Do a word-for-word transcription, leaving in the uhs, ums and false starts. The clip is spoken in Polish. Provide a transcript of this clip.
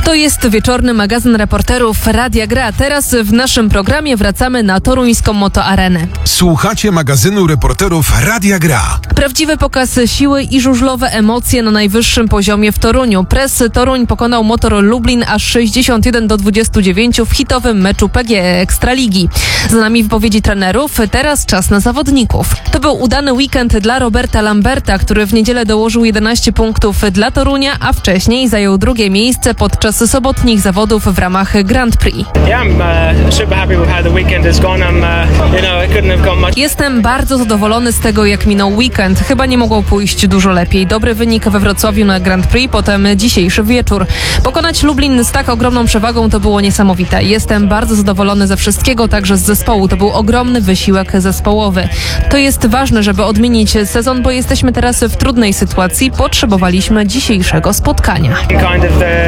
To jest wieczorny magazyn reporterów Radia Gra. Teraz w naszym programie wracamy na toruńską motoarenę. Słuchacie magazynu reporterów Radia Gra. Prawdziwy pokaz siły i żużlowe emocje na najwyższym poziomie w Toruniu. Press Toruń pokonał Motor Lublin aż sześćdziesiąt jeden do dwudziestu dziewięciu w hitowym meczu P G E Ekstraligi. Za nami wypowiedzi trenerów, teraz czas na zawodników. To był udany weekend dla Roberta Lamberta, który w niedzielę dołożył jedenaście punktów dla Torunia, a wcześniej zajął drugie miejsce podczas sobotnich zawodów w ramach Grand Prix. Jestem bardzo zadowolony z tego, jak minął weekend. Chyba nie mogło pójść dużo lepiej. Dobry wynik we Wrocławiu na Grand Prix, potem dzisiejszy wieczór. Pokonać Lublin z tak ogromną przewagą to było niesamowite. Jestem bardzo zadowolony ze wszystkiego, także z zespołu. To był ogromny wysiłek zespołowy. To jest ważne, żeby odmienić sezon, bo jesteśmy teraz w trudnej sytuacji. Potrzebowaliśmy dzisiejszego spotkania.